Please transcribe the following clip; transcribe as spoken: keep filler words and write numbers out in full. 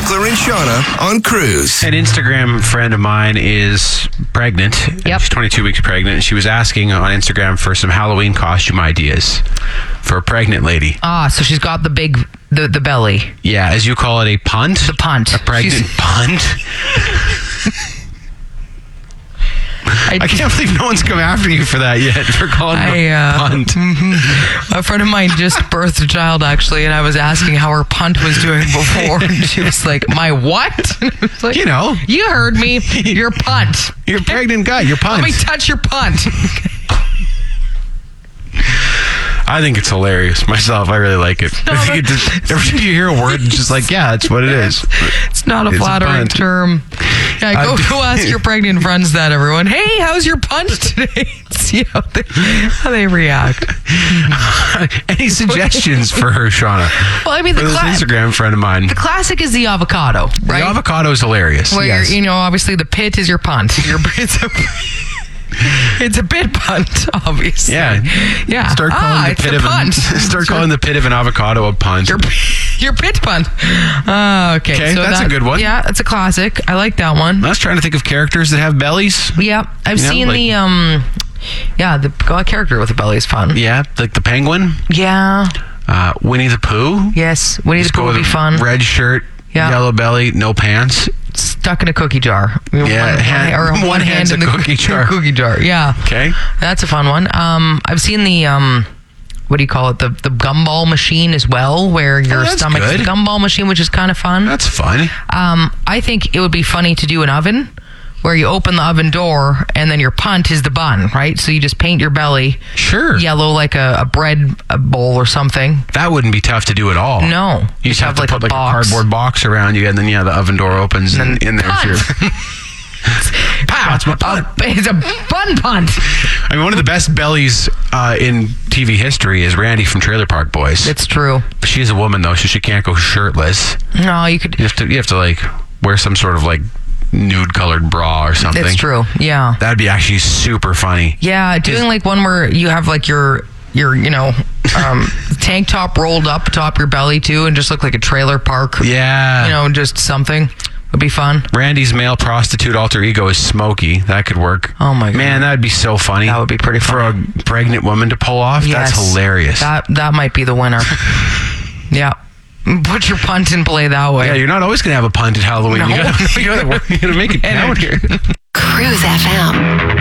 Sickler and Shauna on Cruise. An Instagram friend of mine is pregnant. Yep. She's twenty-two weeks pregnant. And she was asking on Instagram for some Halloween costume ideas for a pregnant lady. Ah, so she's got the big, the, the belly. Yeah, as you call it, a punt? The punt. A pregnant She's- punt? I, I can't believe no one's come after you for that yet, for calling I, it a uh, punt. A friend of mine just birthed a child, actually, and I was asking how her punt was doing before, and she was like, my what? And I was like, You know. You heard me. Your punt. You're a pregnant guy. You're punt. Let me touch your punt. I think it's hilarious. Myself, I really like it. No, I think it just, every time you hear a word, it's just like, yeah, that's what it is. It's not a It's a flattering punt. term. Yeah, go, Uh, go ask your pregnant friends that, everyone. Hey, how's your punt today? See how they, how they react. Any suggestions for her, Shauna? Well, I mean, For the, this cla- Instagram friend of mine. the classic is the avocado, right? The avocado is hilarious. Where yes. you're, you know, obviously the pit is your punt. Your, it's a it's a pit punt, obviously. Yeah. Yeah. Start calling ah, the it's pit the of punt. An, start calling the pit of an avocado a punt. your your pit punt. Uh, okay. Okay, so that's a that- good one. Yeah, that's a classic. I like that one. I was trying to think of characters that have bellies. Yeah, I've You know, seen like- the um, yeah, the God character with a belly is fun. Yeah, like the penguin, Yeah. uh, Winnie the Pooh. Yes. Winnie the Just Pooh go would be with fun. Red shirt, Yeah. yellow belly, no pants. Stuck in a cookie jar. Yeah, one, hand- or one one hand hand's in a the cookie jar. Cookie jar. Yeah. Okay. That's a fun one. Um, I've seen the um, what do you call it? The the gumball machine as well, where your Oh, that's stomach is good. a gumball machine, which is kind of fun. That's fun. Um, I think it would be funny to do an oven, where you open the oven door and then your punt is the bun, right? So you just paint your belly Sure. yellow like a, a bread a bowl or something. That wouldn't be tough to do at all. No, You just have, to like put a like box. a cardboard box around you, and then yeah, the oven door opens, and, And then in there's punt. your. Pow! That's my punt. Uh, it's a bun punt. I mean, one of the best bellies uh, in T V history is Randy from Trailer Park Boys. It's true. She's a woman though, so she can't go shirtless. No, you could. You have to. You have to like wear some sort of like nude colored bra or something. It's true. Yeah. That'd be actually super funny. Yeah, doing Is- like one where you have like your your you know um, tank top rolled up atop your belly too, and just look like a trailer park. Yeah. You know, just something would be fun. Randy's male prostitute alter ego is Smokey. That could work. Oh my God. Man, that'd be so funny. That would be pretty for a pregnant woman to pull off. Yes. That's hilarious. That that might be the winner. Yeah. Put your punt in play that way. Yeah, you're not always gonna have a punt at Halloween. No. You gotta, you gotta, you gotta make it count here. Cruise F M.